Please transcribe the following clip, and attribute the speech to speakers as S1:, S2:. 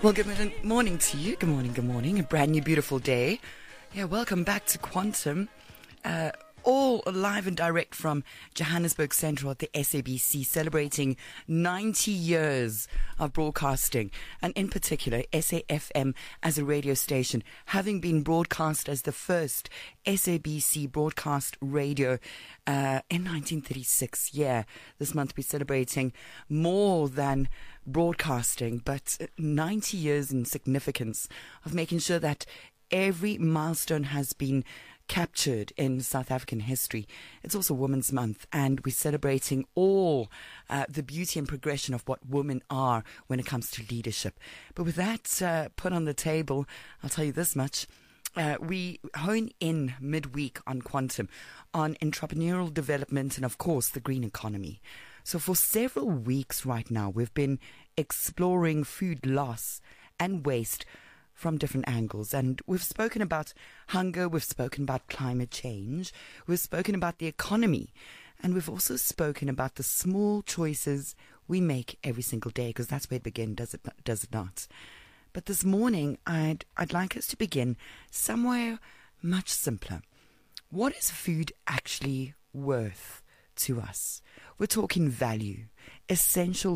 S1: Well, good morning to you. Good morning, good morning. A brand new, beautiful day. Yeah, welcome back to Quantum. All live and direct from Johannesburg Central at the SABC, celebrating 90 years of broadcasting, and in particular SAFM as a radio station, having been broadcast as the first SABC broadcast radio in 1936. Yeah, this month we're celebrating more than broadcasting, but 90 years in significance of making sure that every milestone has been captured in South African history. It's also Women's Month, and we're celebrating all the beauty and progression of what women are when it comes to leadership. But with that put on the table, I'll tell you this much. We hone in midweek on Quantum, on entrepreneurial development and, of course, the green economy. So for several weeks right now, we've been exploring food loss and waste from different angles. And we've spoken about hunger, we've spoken about climate change, we've spoken about the economy, and we've also spoken about the small choices we make every single day, because that's where it begins, does it not? But this morning, I'd like us to begin somewhere much simpler. What is food actually worth to us? We're talking value, essential